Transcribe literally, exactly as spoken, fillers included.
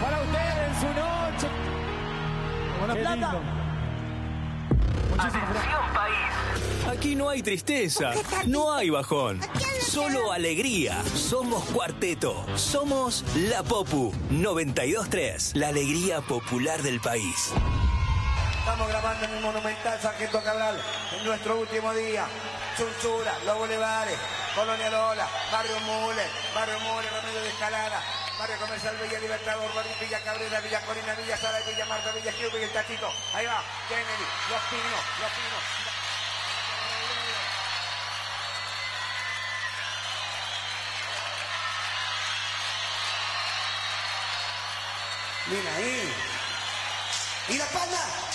para usted en su noche. Con la Qué plata. lindo. Muchísimas gracias. Atención, país. Aquí no hay tristeza, no hay bajón, solo alegría. Somos Cuarteto, somos La Popu noventa y dos tres, la alegría popular del país. Estamos grabando en el Monumental Sargento Cabral, en nuestro último día. Chunchura, Los Bulevares, Colonia Lola, Barrio Mule, Barrio Mule, Remedio de Escalada, Barrio Comercial Villa Libertador, Barrio Villa Cabrera, Villa Corina, Villa Sala, Villa Marta, Villa Club, Villa El Tachito. Ahí va, Kennedy, Los Pinos, Los Pinos. Mira ahí. ¿Y la palma?